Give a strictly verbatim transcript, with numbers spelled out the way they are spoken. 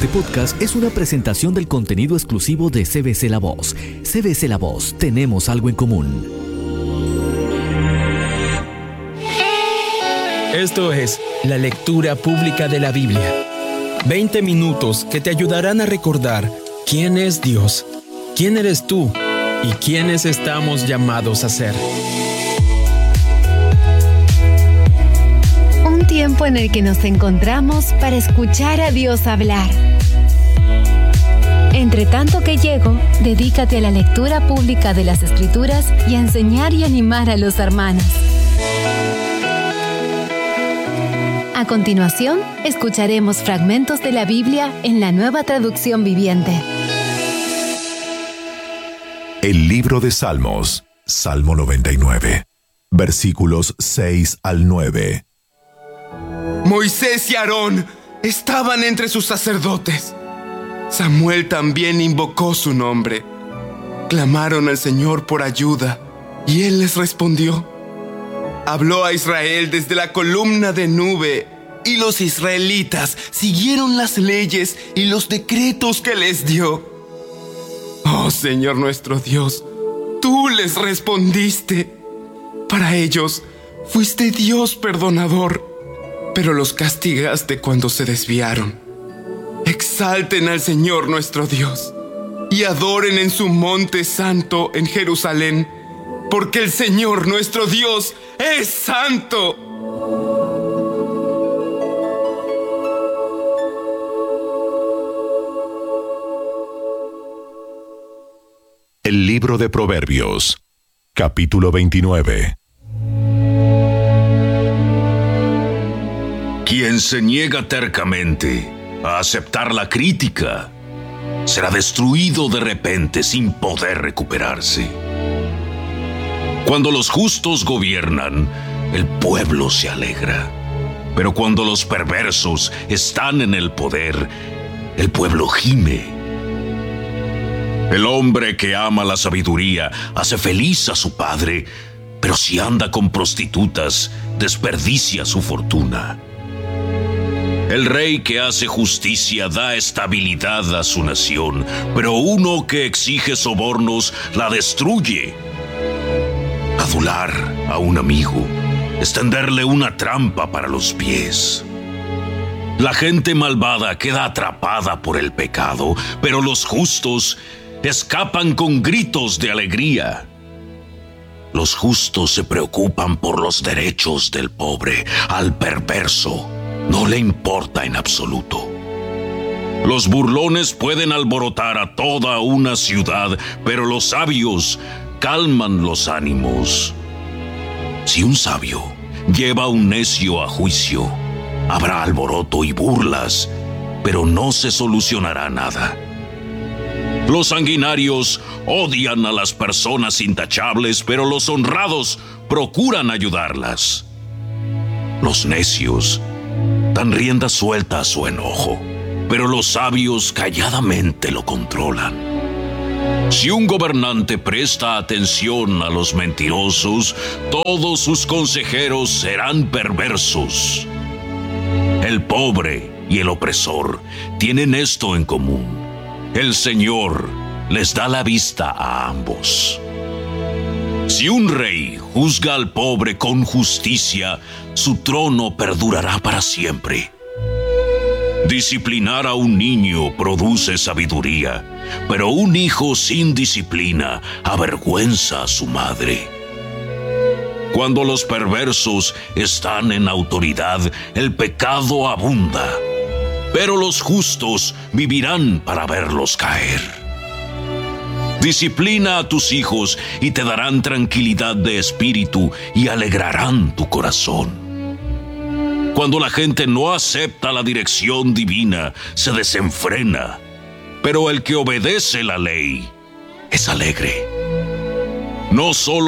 Este podcast es una presentación del contenido exclusivo de C B C La Voz. C B C La Voz, tenemos algo en común. Esto es la lectura pública de la Biblia. veinte minutos que te ayudarán a recordar quién es Dios, quién eres tú y quiénes estamos llamados a ser. Un tiempo en el que nos encontramos para escuchar a Dios hablar. Entre tanto que llego, dedícate a la lectura pública de las Escrituras y a enseñar y animar a los hermanos. A continuación, escucharemos fragmentos de la Biblia en la Nueva Traducción Viviente. El libro de Salmos, Salmo noventa y nueve, versículos seis al nueve. Moisés y Aarón estaban entre sus sacerdotes. Samuel también invocó su nombre. Clamaron al Señor por ayuda, y Él les respondió. Habló a Israel desde la columna de nube, y los israelitas siguieron las leyes y los decretos que les dio. Oh Señor nuestro Dios, tú les respondiste. Para ellos fuiste Dios perdonador, pero los castigaste cuando se desviaron. Exalten al Señor nuestro Dios y adoren en su monte santo en Jerusalén, porque el Señor nuestro Dios es santo. El libro de Proverbios, capítulo veintinueve. Quien se niega tercamente a aceptar la crítica será destruido de repente sin poder recuperarse. Cuando los justos gobiernan, el pueblo se alegra. Pero cuando los perversos están en el poder, el pueblo gime. El hombre que ama la sabiduría hace feliz a su padre, pero si anda con prostitutas, desperdicia su fortuna. El rey que hace justicia da estabilidad a su nación, pero uno que exige sobornos la destruye. Adular a un amigo es tenderle una trampa para los pies. La gente malvada queda atrapada por el pecado, pero los justos escapan con gritos de alegría. Los justos se preocupan por los derechos del pobre. Al perverso no le importa en absoluto. Los burlones pueden alborotar a toda una ciudad, pero los sabios calman los ánimos. Si un sabio lleva a un necio a juicio, habrá alboroto y burlas, pero no se solucionará nada. Los sanguinarios odian a las personas intachables, pero los honrados procuran ayudarlas. Los necios dan rienda suelta a su enojo, pero los sabios calladamente lo controlan. Si un gobernante presta atención a los mentirosos, todos sus consejeros serán perversos. El pobre y el opresor tienen esto en común: el Señor les da la vista a ambos. Si un rey juzga al pobre con justicia, su trono perdurará para siempre. Disciplinar a un niño produce sabiduría, pero un hijo sin disciplina avergüenza a su madre. Cuando los perversos están en autoridad, el pecado abunda, pero los justos vivirán para verlos caer. Disciplina a tus hijos y te darán tranquilidad de espíritu y alegrarán tu corazón. Cuando la gente no acepta la dirección divina, se desenfrena, pero el que obedece la ley es alegre. No solo